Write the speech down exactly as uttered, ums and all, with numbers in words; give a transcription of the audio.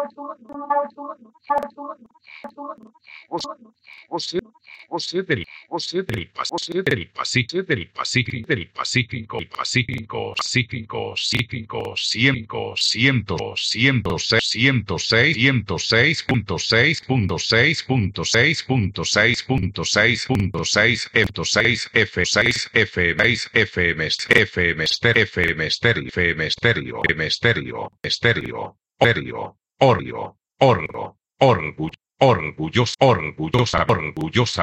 Você, você del, você del, você del Pacífico, del Pacífico, del Pacífico, Pacífico, Pacífico, Pacífico, ciento, ciento, ciento seis, ciento seis, ciento seis punto seis punto seis punto seis punto seis punto seis punto seis F seis F seis F seis F F Misterio F Misterio F Misterio Misterio Misterio Orio Orio Orro Orgullo Orgullosa, orgullosa, orgullosa.